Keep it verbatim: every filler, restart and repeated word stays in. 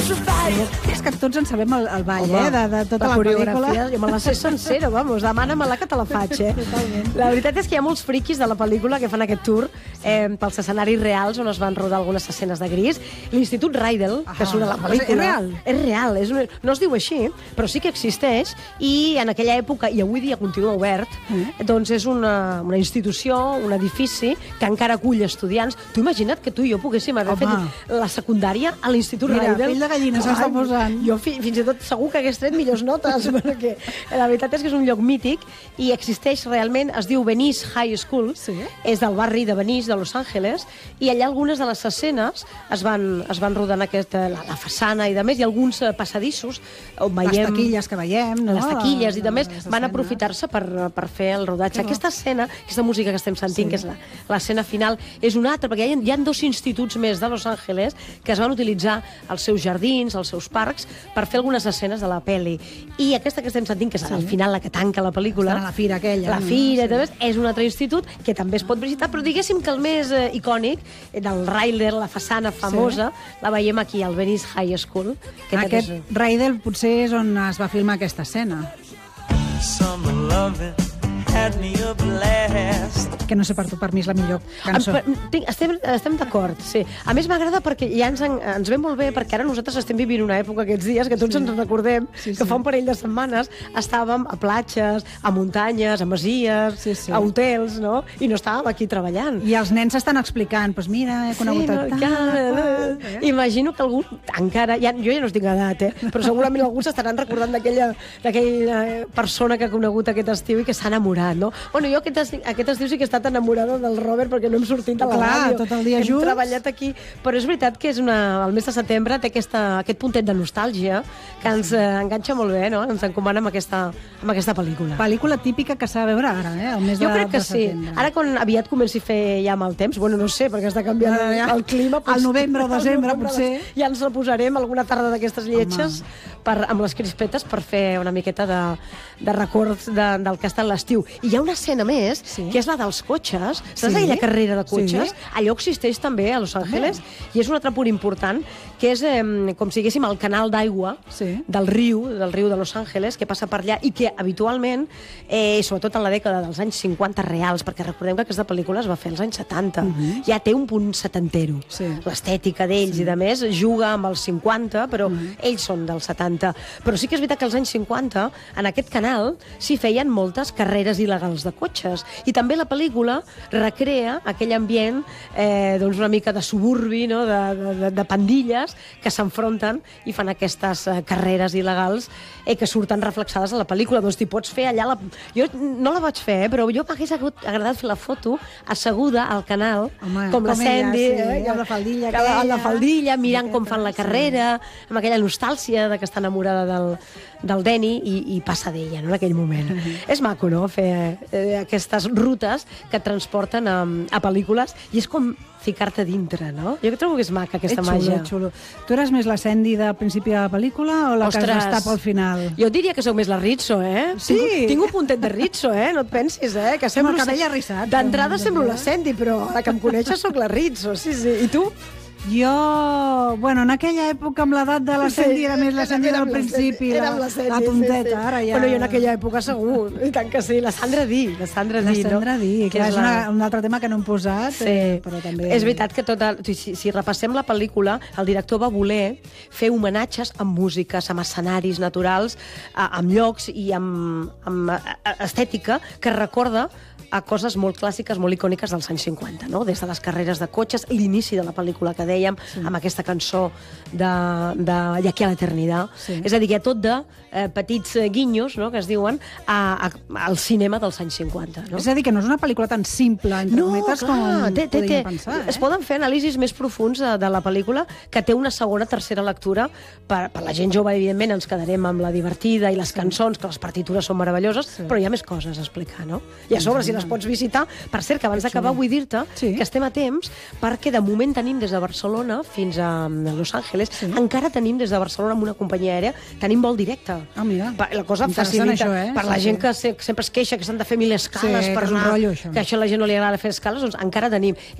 És que tots en sabem el, el ball, Home, eh, de, de tota la, la pel·lícula. Jo me la sé sencera, vamos, demana-me-la que te la faig, eh? Totalment. La veritat és que hi ha molts friquis de la pel·lícula que fan aquest tour eh, pels escenaris reals on es van rodar algunes escenes de gris. L'Institut Rydell, que Ah, surt a la pel·lícula... és real? És real, és una, no es diu així, però sí que existeix, i en aquella època, i avui dia continua obert, mm. doncs és una, una institució, un edifici, que encara acull estudiants. Tu imagina't que tu i jo poguéssim haver Home. fet la secundària a l'Institut Mira, Rydell. pell de gallina s'està posant. Jo fi, fins i tot segur que hagués tret millors notes, perquè la veritat és que és un lloc mític i existeix realment, es diu Venice High School, Sí. és del barri de Venice, de Los Angeles, i allà algunes de les escenes es van, es van rodar en aquesta, la, la façana i de més, i alguns eh, passadissos on veiem... Les taquilles que veiem, no? Les taquilles i de més Les van escenes. aprofitar-se per, per fer el rodatge. Que bo. Aquesta escena, aquesta música que estem sentint, Sí. que és la- l'escena final, és una altra, perquè hi ha, hi ha dos instituts més de Los Angeles que es van utilitzar els seus jardins, els seus parcs, per fer algunes escenes de la pel·li. I aquesta que estem sentint, que és al final la que tanca la pel·lícula... Estan a la fira aquella, La no? fira, Sí. sí. Més, és un altre institut que també es pot visitar, però diguéssim que el més eh, icònic eh, del Rydell, la façana famosa, sí. la veiem aquí, al Venice High School. Que Aquest és... Rydell potser és on es va filmar aquesta escena. Summer loving had me a blast. Que no sé per tu, per mi és la millor cançó. Ah, però, tinc, estem estem d'acord, sí. A més, m'agrada perquè ja ens, en, ens ve molt bé, perquè ara nosaltres estem vivint una època aquests dies que tots sí. ens recordem Sí, que sí. fa un parell de setmanes estàvem a platges, a muntanyes, a masies, Sí, sí. a hotels, no? I no estàvem aquí treballant. I els nens estan explicant, doncs mira, he conegut Sí, el no, tal, ja, qual, eh? Imagino que algú encara... Ja, jo ja no estic edat, eh? Però segurament alguns s'estaran recordant d'aquella d'aquella persona que ha conegut aquest estiu i que s'ha enamorat, no? Bueno, jo aquest, esti- aquest estiu sí que he estat enamorada del Robert perquè no hem sortit a la Clar, ràdio. tot el dia hem junts. treballat aquí. Però és veritat que és una, el mes de setembre té aquesta, aquest puntet de nostàlgia que ens eh, enganxa molt bé, no? Ens encomana amb aquesta, amb aquesta pel·lícula. Pel·lícula típica que s'ha de veure ara, eh? El mes Jo de, crec que de sí. setembre. Ara quan aviat comenci a fer ja amb el temps, bueno, no sé, perquè està canviant Ah, ja. el clima. Al novembre o al desembre, novembre, potser. Ja ens reposarem alguna tarda d'aquestes lletges per, amb les crispetes per fer una miqueta de, de records de, del que ha estat l'estiu. I hi ha una escena més, Sí. que és la dels cotxes. Saps Sí. aquella carrera de cotxes? Sí. Allò existeix també a Los Angeles i és un altre punt important, que és eh, com si diguéssim el canal d'aigua Sí. del riu, del riu de Los Angeles, que passa per allà i que habitualment, eh, sobretot en la dècada dels anys cinquanta reals, perquè recordem que aquesta pel·lícula es va fer als anys setanta, ja té un punt setantero. Sí. L'estètica d'ells sí. i de més juga amb els cinquanta, però ells són dels setanta. Però sí que és veritat que als anys cinquanta, en aquest canal, s'hi feien moltes carreres il·legals de cotxes. I també la pel·lícula recrea aquell ambient eh, doncs una mica de suburbi, no? de, de, de, de pandilles que s'enfronten i fan aquestes eh, carreres il·legals eh, que surten reflexades a la pel·lícula. Doncs t'hi pots fer allà... La... Jo no la vaig fer, eh, però jo m'hagués agradat fer la foto asseguda al canal, Home, com la com ella, Sandy, sí, eh, amb la faldilla que, amb la aquella, faldilla, mirant com aquesta, fan la sí. carrera, amb aquella nostàlgia de que està enamorada del, del Danny i, i passa d'ella, no?, en aquell moment. És maco, no?, fer eh, aquestes rutes que et transporten a, a pel·lícules i és com ficar-te dintre, no? Jo trobo que és maca aquesta és xulo, màgia. és xulo. Tu eres més la Sandy del principi de la pel·lícula o la que Ostres, es destapa al final? Jo diria que sou més la Rizzo, eh? Sí? Tinc, tinc un puntet de Rizzo, eh? No et pensis, eh? Que semblo... el cabell arrissat. D'entrada Doncs, semblo la eh? Sandy, però a la que em coneixes sóc la Rizzo, sí, sí. I tu? Jo, bueno, en aquella època amb l'edat de la Sandy era més la Sandy del érem la principi, Sandy, la, érem la Sandy, la tonteta, sí, sí. ara ja... Bueno, jo en aquella època segur, i tant que sí. La Sandra Di, la Sandra La Di, no? Sandra Di, Que clar, és la- una, un altre tema que no hem posat, Sí. eh, però també... És veritat que tota, si, si repassem la pel·lícula, el director va voler fer homenatges amb músiques, amb escenaris naturals, a- amb llocs i amb, amb a- a- estètica que recorda a coses molt clàssiques, molt icòniques dels anys cinquanta, no? Des de les carreres de cotxes, l'inici de la pel·lícula que dèiem, sí. amb aquesta cançó de, de I aquí a l'eternitat. Sí. És a dir, hi ha tot de eh, petits eh, guinyos, no?, que es diuen, a, a, al cinema dels anys cinquanta. No? És a dir, que no és una pel·lícula tan simple, entre No, cometes, clar, com té, té, té. podríem pensar. Eh? Es poden fer anàlisis més profuns de, de la pel·lícula, que té una segona, tercera lectura. Per, per la gent jove, evidentment, ens quedarem amb la divertida i les cançons, que les partitures són meravelloses, sí. però hi ha més coses a explicar, no? I a sobre, si les pots visitar... Per cert, que abans d'acabar vull dir-te Sí. que estem a temps, perquè de moment tenim des de Barcelona fins a Los Angeles, Sí. encara tenim des de Barcelona amb una companyia aèria, tenim vol directe. Ah, mira. Pa- La cosa Interessant, facilita això, eh? per la Sí, gent sí. que se, sempre es queixa que s'han de fer mil escales Sí, per que és un anar, rotllo, això. que això a la gent no li agrada fer escales, doncs encara tenim.